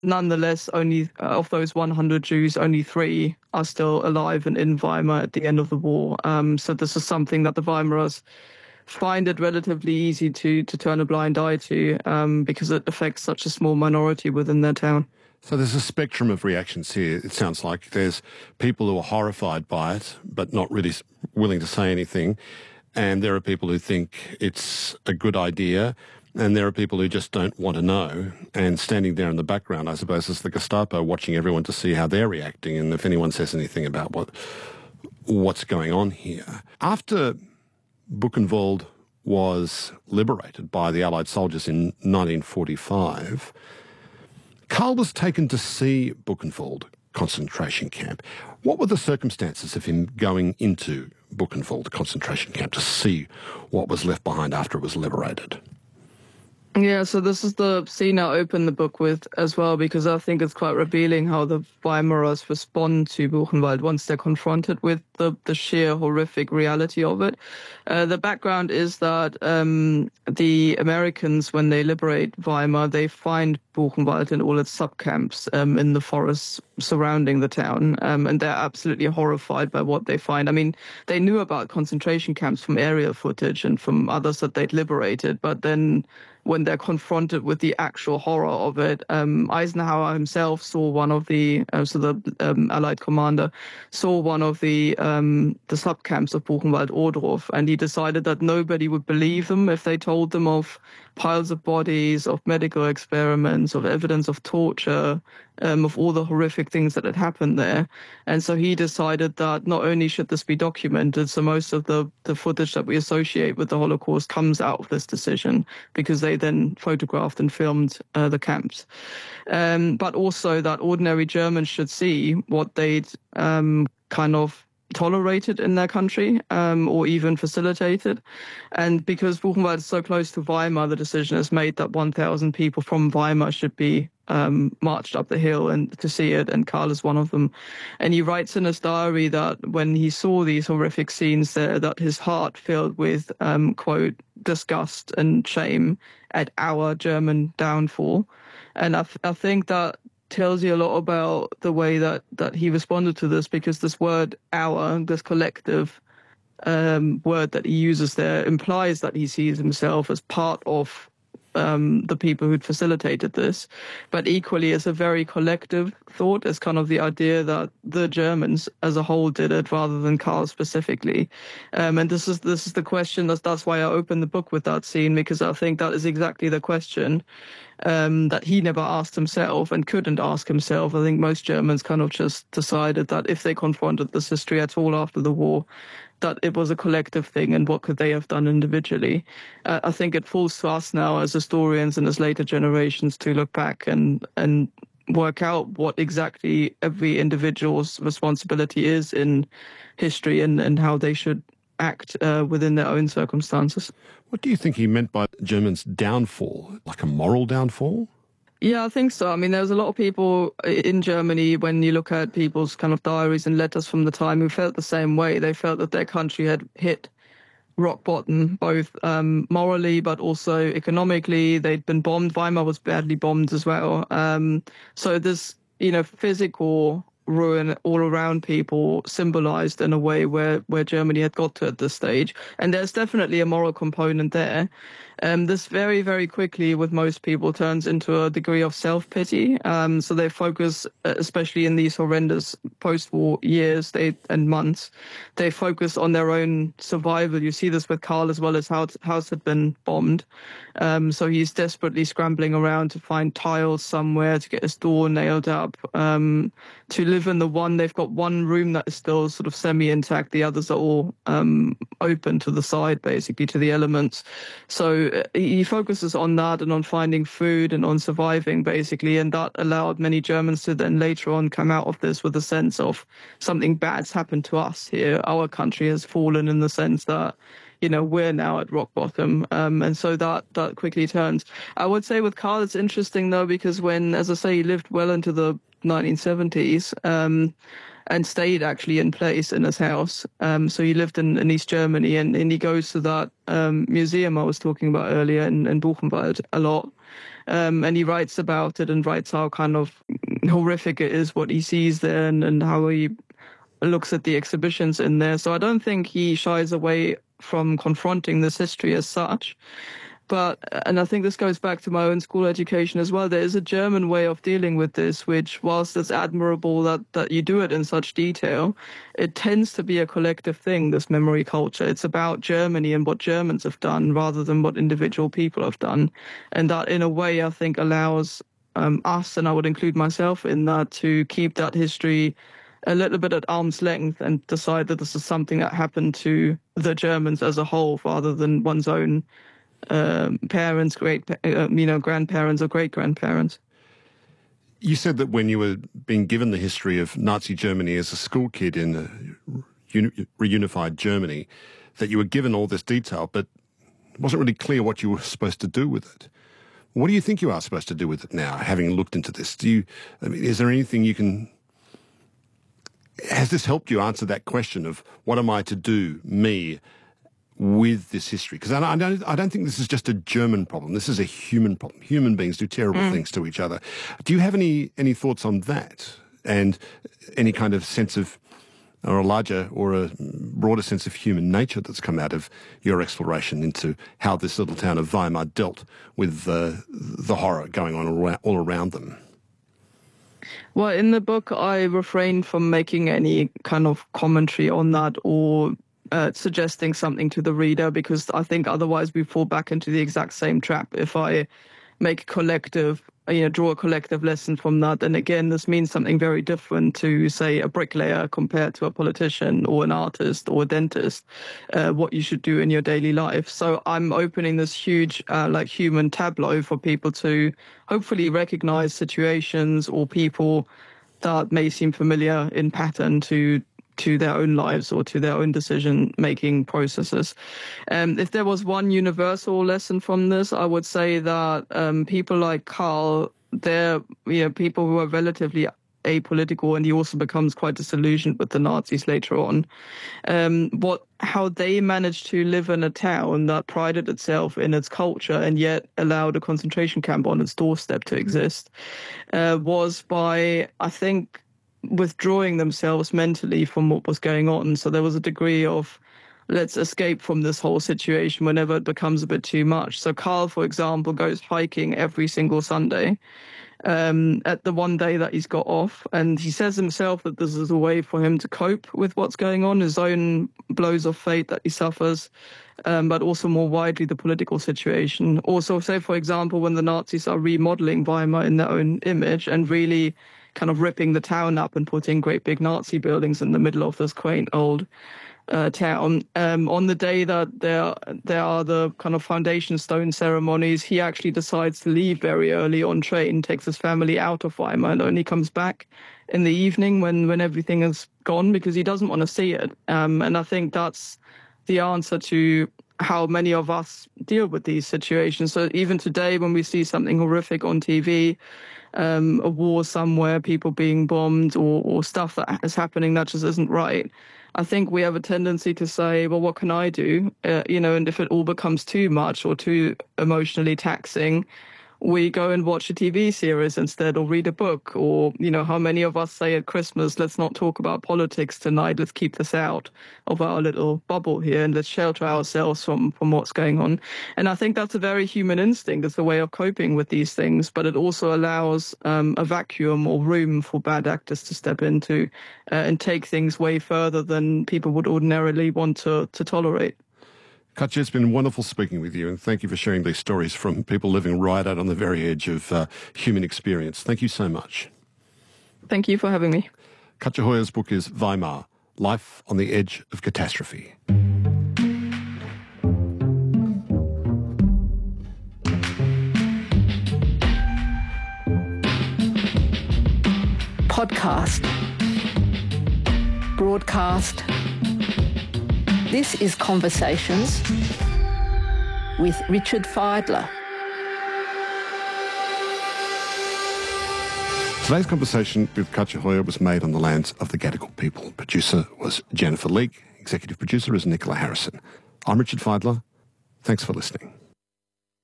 nonetheless, only of those 100 Jews, only 3 are still alive and in Weimar at the end of the war. So this is something that the Weimarers find it relatively easy to turn a blind eye to, because it affects such a small minority within their town. So there's a spectrum of reactions here, it sounds like. There's people who are horrified by it, but not really willing to say anything. And there are people who think it's a good idea. And there are people who just don't want to know. And standing there in the background, I suppose, is the Gestapo watching everyone to see how they're reacting and if anyone says anything about what's going on here. After Buchenwald was liberated by the Allied soldiers in 1945, Karl was taken to see Buchenwald concentration camp. What were the circumstances of him going into Buchenwald concentration camp to see what was left behind after it was liberated? Yeah, so this is the scene I open the book with as well, because I think it's quite revealing how the Weimarers respond to Buchenwald once they're confronted with the sheer horrific reality of it. The background is that the Americans, when they liberate Weimar, they find Buchenwald and all its subcamps in the forests surrounding the town, and they're absolutely horrified by what they find. I mean, they knew about concentration camps from aerial footage and from others that they'd liberated, but then when they're confronted with the actual horror of it, Eisenhower himself saw one of the Allied commander saw one of the subcamps of Buchenwald-Ohrdruf, and he decided that nobody would believe them if they told them of piles of bodies, of medical experiments, of evidence of torture, of all the horrific things that had happened there. And so he decided that not only should this be documented, so most of the footage that we associate with the Holocaust comes out of this decision, because they then photographed and filmed the camps. But also that ordinary Germans should see what they'd kind of tolerated in their country, or even facilitated. And because Buchenwald is so close to Weimar, the decision is made that 1,000 people from Weimar should be marched up the hill and to see it, and Karl is one of them. And he writes in his diary that when he saw these horrific scenes there, that his heart filled with, quote, disgust and shame at our German downfall. And I think that tells you a lot about the way that he responded to this, because this word our, this collective word that he uses there, implies that he sees himself as part of the people who'd facilitated this, but equally as a very collective thought, as kind of the idea that the Germans as a whole did it rather than Karl specifically. And this is the question. That's why I opened the book with that scene, because I think that is exactly the question that he never asked himself and couldn't ask himself. I think most Germans kind of just decided that if they confronted this history at all after the war, that it was a collective thing, and what could they have done individually. I think it falls to us now as historians and as later generations to look back and work out what exactly every individual's responsibility is in history, and how they should act within their own circumstances. What do you think he meant by Germans' downfall? Like a moral downfall? Yeah, I think so. I mean, there's a lot of people in Germany, when you look at people's kind of diaries and letters from the time, who felt the same way. They felt that their country had hit rock bottom, both morally but also economically. They'd been bombed. Weimar was badly bombed as well. So this, physical ruin all around people symbolized in a way where Germany had got to at this stage. And there's definitely a moral component there. This very, very quickly with most people turns into a degree of self-pity. So they focus, especially in these horrendous post-war years and months, they focus on their own survival. You see this with Karl as well, as how his house had been bombed. So he's desperately scrambling around to find tiles somewhere, to get his door nailed up, to live in they've got one room that is still sort of semi-intact. The others are all open to the side, basically, to the elements. So he focuses on that and on finding food and on surviving, basically, and that allowed many Germans to then later on come out of this with a sense of something bad's happened to us here. Our country has fallen, in the sense that, we're now at rock bottom. And so that quickly turns. I would say with Karl, it's interesting, though, because when, as I say, he lived well into the 1970s, and stayed actually in place in his house. So he lived in East Germany, and he goes to that museum I was talking about earlier in Buchenwald a lot. And he writes about it and writes how kind of horrific it is what he sees there, and how he looks at the exhibitions in there. So I don't think he shies away from confronting this history as such. But, and I think this goes back to my own school education as well, there is a German way of dealing with this, which, whilst it's admirable that you do it in such detail, it tends to be a collective thing, this memory culture. It's about Germany and what Germans have done rather than what individual people have done. And that, in a way, I think allows us, and I would include myself in that, to keep that history a little bit at arm's length and decide that this is something that happened to the Germans as a whole rather than one's own parents, grandparents or great-grandparents. You said that when you were being given the history of Nazi Germany as a school kid in reunified Germany, that you were given all this detail, but it wasn't really clear what you were supposed to do with it. What do you think you are supposed to do with it now, having looked into this? Is there anything you can... Has this helped you answer that question of what am I to do, me, with this history? Because I don't think this is just a German problem. This is a human problem. Human beings do terrible things to each other. Do you have any thoughts on that, and any kind of sense of, or a larger or a broader sense of human nature that's come out of your exploration into how this little town of Weimar dealt with the horror going on all around them? Well, in the book, I refrained from making any kind of commentary on that or suggesting something to the reader, because I think otherwise we fall back into the exact same trap. If I make a collective, draw a collective lesson from that, then again, this means something very different to, say, a bricklayer compared to a politician or an artist or a dentist, what you should do in your daily life. So I'm opening this huge, human tableau for people to hopefully recognize situations or people that may seem familiar in pattern to their own lives or to their own decision-making processes. If there was one universal lesson from this, I would say that people like Karl, they're people who are relatively apolitical, and he also becomes quite disillusioned with the Nazis later on. How they managed to live in a town that prided itself in its culture and yet allowed a concentration camp on its doorstep to exist was by, I think, withdrawing themselves mentally from what was going on. So there was a degree of, let's escape from this whole situation whenever it becomes a bit too much. So Karl, for example, goes hiking every single Sunday at the one day that he's got off. And he says himself that this is a way for him to cope with what's going on, his own blows of fate that he suffers, but also more widely the political situation. Also, say, for example, when the Nazis are remodeling Weimar in their own image and really kind of ripping the town up and putting great big Nazi buildings in the middle of this quaint old town. On the day that there are the kind of foundation stone ceremonies, he actually decides to leave very early on train, takes his family out of Weimar, and only comes back in the evening when everything is gone, because he doesn't want to see it. And I think that's the answer to how many of us deal with these situations. So even today, when we see something horrific on TV, a war somewhere, people being bombed, or stuff that is happening that just isn't right, I think we have a tendency to say, well, what can I do? And if it all becomes too much or too emotionally taxing, we go and watch a TV series instead, or read a book, or, how many of us say at Christmas, let's not talk about politics tonight, let's keep this out of our little bubble here and let's shelter ourselves from what's going on. And I think that's a very human instinct. It's a way of coping with these things, but it also allows a vacuum or room for bad actors to step into and take things way further than people would ordinarily want to tolerate. Katja, it's been wonderful speaking with you, and thank you for sharing these stories from people living right out on the very edge of human experience. Thank you so much. Thank you for having me. Katja Hoyer's book is Weimar, Life on the Edge of Catastrophe. Podcast. Broadcast. This is Conversations with Richard Fidler. Today's conversation with Katja Hoyer was made on the lands of the Gadigal people. Producer was Jennifer Leake. Executive producer is Nicola Harrison. I'm Richard Fidler. Thanks for listening.